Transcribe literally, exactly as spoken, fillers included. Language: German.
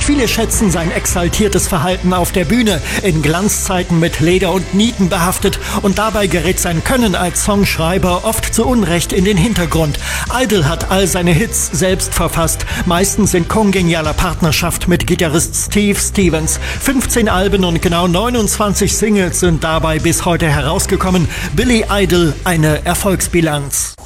Viele schätzen sein exaltiertes Verhalten auf der Bühne, in Glanzzeiten mit Leder und Nieten behaftet, und dabei gerät sein Können als Songschreiber oft zu Unrecht in den Hintergrund. Idol hat all seine Hits selbst verfasst, meistens in kongenialer Partnerschaft mit Gitarrist Steve Stevens. fünfzehn Alben und genau neunundzwanzig Singles sind dabei bis heute herausgekommen. Billy Idol, eine Erfolgsbilanz.